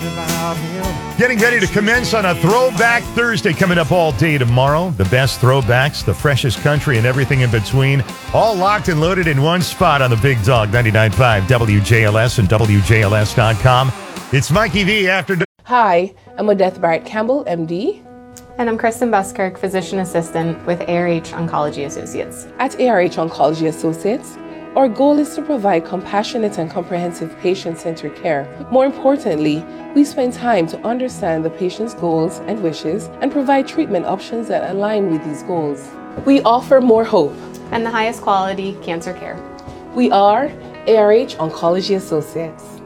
Getting ready to commence on a Throwback Thursday coming up all day tomorrow. The best throwbacks, the freshest country, and everything in between. All locked and loaded in one spot on the Big Dog 99.5 WJLS and WJLS.com. It's Mikey V after... Hi, I'm Odette Barrett Campbell, MD. And I'm Kristen Buskirk, Physician Assistant with ARH Oncology Associates. At ARH Oncology Associates, our goal is to provide compassionate and comprehensive patient-centered care. More importantly, we spend time to understand the patient's goals and wishes and provide treatment options that align with these goals. We offer more hope And the highest quality cancer care. We are ARH Oncology Associates.